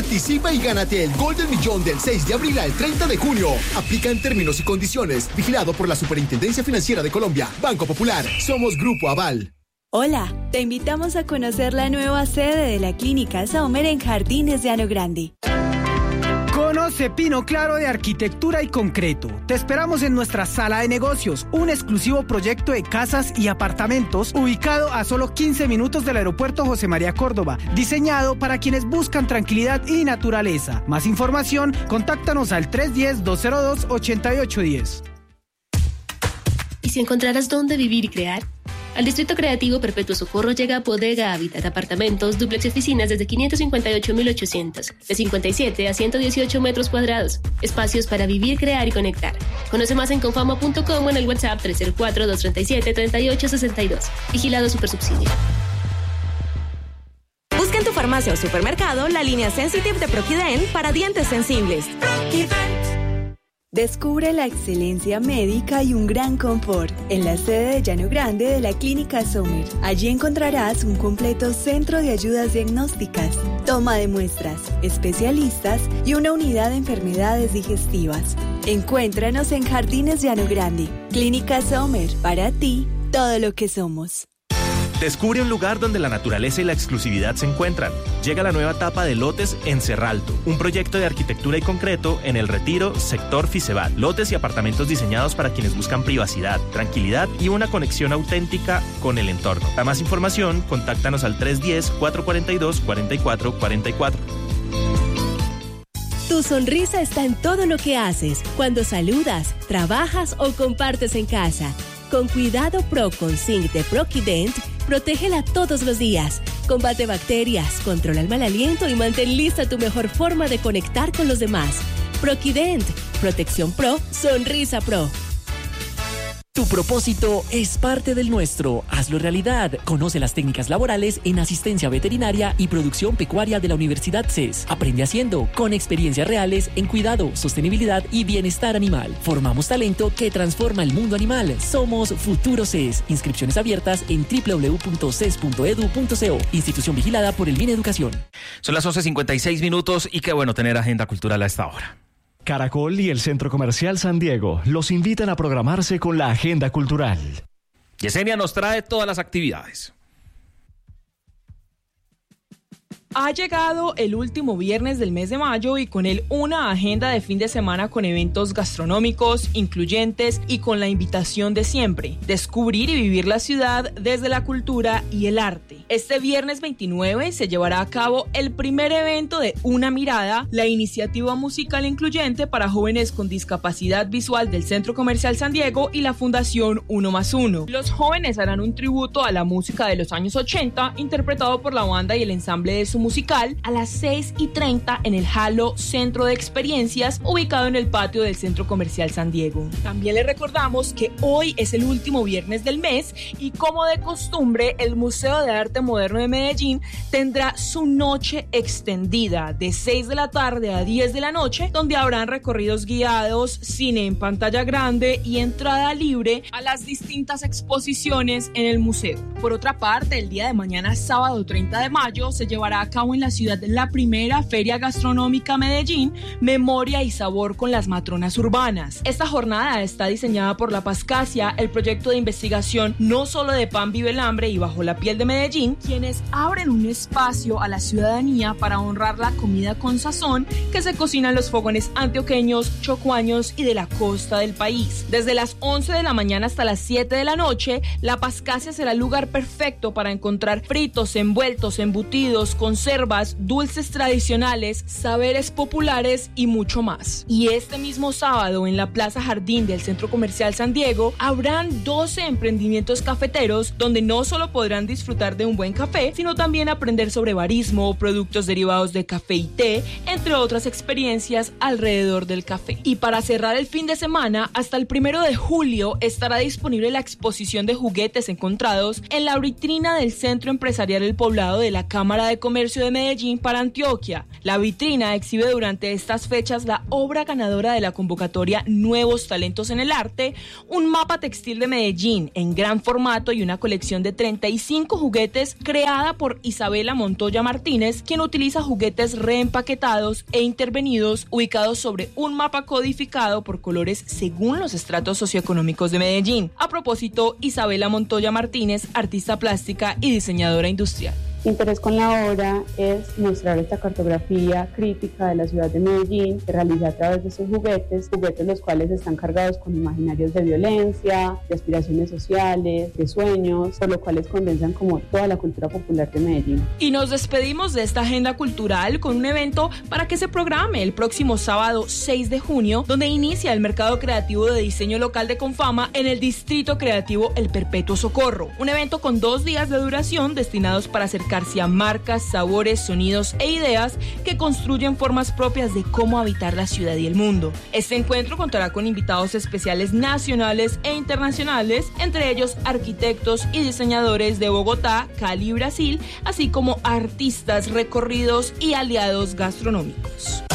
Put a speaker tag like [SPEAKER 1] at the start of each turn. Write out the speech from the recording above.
[SPEAKER 1] Participa y gánate el Golden Millón del 6 de abril al 30 de junio. Aplica en términos y condiciones. Vigilado por la Superintendencia Financiera de Colombia. Banco Popular. Somos Grupo Aval.
[SPEAKER 2] Hola, te invitamos a conocer la nueva sede de la Clínica Sommer en Jardines de Llano Grande.
[SPEAKER 3] Conoce Pino Claro de Arquitectura y Concreto. Te esperamos en nuestra sala de negocios, un exclusivo proyecto de casas y apartamentos ubicado a solo 15 minutos del aeropuerto José María Córdoba, diseñado para quienes buscan tranquilidad y naturaleza. Más información, contáctanos al 310-202-8810.
[SPEAKER 4] ¿Y si encontraras dónde vivir y crear? Al Distrito Creativo Perpetuo Socorro llega Bodega Habitat, apartamentos, dúplex y oficinas desde 558.800, de 57 a 118 metros cuadrados. Espacios para vivir, crear y conectar. Conoce más en confama.com o en el WhatsApp 304-237-3862. Vigilado Supersubsidio.
[SPEAKER 5] Busca en tu farmacia o supermercado la línea Sensitive de Proquident para dientes sensibles.
[SPEAKER 2] Descubre la excelencia médica y un gran confort en la sede de Llano Grande de la Clínica Sommer. Allí encontrarás un completo centro de ayudas diagnósticas, toma de muestras, especialistas y una unidad de enfermedades digestivas. Encuéntranos en Jardines Llano Grande. Clínica Sommer, para ti, todo lo que somos.
[SPEAKER 6] Descubre un lugar donde la naturaleza y la exclusividad se encuentran. Llega la nueva etapa de Lotes en Cerralto, un proyecto de arquitectura y concreto en El Retiro, sector Fisebat. Lotes y apartamentos diseñados para quienes buscan privacidad, tranquilidad y una conexión auténtica con el entorno. Para más información, contáctanos al 310-442-4444.
[SPEAKER 7] Tu sonrisa está en todo lo que haces, cuando saludas, trabajas o compartes en casa. Con Cuidado Pro con Zinc de Proquident, protégela todos los días. Combate bacterias, controla el mal aliento y mantén lista tu mejor forma de conectar con los demás. Proquident, protección pro, sonrisa pro.
[SPEAKER 8] Tu propósito es parte del nuestro. Hazlo realidad. Conoce las técnicas laborales en asistencia veterinaria y producción pecuaria de la Universidad CES. Aprende haciendo, con experiencias reales en cuidado, sostenibilidad y bienestar animal. Formamos talento que transforma el mundo animal. Somos Futuro CES. Inscripciones abiertas en www.ces.edu.co. Institución vigilada por el Mineducación.
[SPEAKER 9] Son las 11:56 y qué bueno tener agenda cultural a esta hora.
[SPEAKER 10] Caracol y el Centro Comercial San Diego los invitan a programarse con la agenda cultural.
[SPEAKER 9] Yesenia nos trae todas las actividades.
[SPEAKER 11] Ha llegado el último viernes del mes de mayo y con él una agenda de fin de semana con eventos gastronómicos, incluyentes y con la invitación de siempre: descubrir y vivir la ciudad desde la cultura y el arte. Este viernes 29 se llevará a cabo el primer evento de Una Mirada, la iniciativa musical incluyente para jóvenes con discapacidad visual del Centro Comercial San Diego y la Fundación 1+1. Los jóvenes harán un tributo a la música de los años 80, interpretado por la banda y el ensamble de su musical, a las 6:30 en el Halo Centro de Experiencias, ubicado en el patio del Centro Comercial San Diego. También les recordamos que hoy es el último viernes del mes y, como de costumbre, el Museo de Arte Moderno de Medellín tendrá su noche extendida de 6 de la tarde a 10 de la noche, donde habrán recorridos guiados, cine en pantalla grande y entrada libre a las distintas exposiciones en el museo. Por otra parte, el día de mañana, sábado 30 de mayo, se llevará a cabo en la ciudad la primera Feria Gastronómica Medellín, Memoria y Sabor con las Matronas Urbanas. Esta jornada está diseñada por La Pascasia, el proyecto de investigación No Solo de Pan Vive el Hambre y Bajo la Piel de Medellín, quienes abren un espacio a la ciudadanía para honrar la comida con sazón que se cocina en los fogones antioqueños, chocuaños y de la costa del país. Desde las 11 de la mañana hasta las 7 de la noche, La Pascasia será el lugar perfecto para encontrar fritos, envueltos, embutidos, conservas, dulces tradicionales, saberes populares y mucho más. Y este mismo sábado, en la Plaza Jardín del Centro Comercial San Diego, habrán 12 emprendimientos cafeteros donde no solo podrán disfrutar de un buen café, sino también aprender sobre barismo, productos derivados de café y té, entre otras experiencias alrededor del café. Y para cerrar el fin de semana, hasta el 1 de julio estará disponible la exposición de juguetes encontrados en la vitrina del Centro Empresarial El Poblado de la Cámara de Comercio Comercio de Medellín para Antioquia. La vitrina exhibe durante estas fechas la obra ganadora de la convocatoria Nuevos Talentos en el Arte, un mapa textil de Medellín en gran formato y una colección de 35 juguetes creada por Isabela Montoya Martínez, quien utiliza juguetes reempaquetados e intervenidos ubicados sobre un mapa codificado por colores según los estratos socioeconómicos de Medellín. A propósito, Isabela Montoya Martínez, artista plástica y diseñadora industrial.
[SPEAKER 12] Mi interés con la obra es mostrar esta cartografía crítica de la ciudad de Medellín que realiza a través de sus juguetes los cuales están cargados con imaginarios de violencia, de aspiraciones sociales, de sueños, por lo cuales condensan como toda la cultura popular de Medellín.
[SPEAKER 11] Y nos despedimos de esta agenda cultural con un evento para que se programe el próximo sábado 6 de junio, donde inicia el mercado creativo de diseño local de Confama en el Distrito Creativo El Perpetuo Socorro. Un evento con 2 días de duración destinados para acercarse a marcas, sabores, sonidos e ideas que construyen formas propias de cómo habitar la ciudad y el mundo. Este encuentro contará con invitados especiales nacionales e internacionales, entre ellos arquitectos y diseñadores de Bogotá, Cali y Brasil, así como artistas, recorridos y aliados gastronómicos.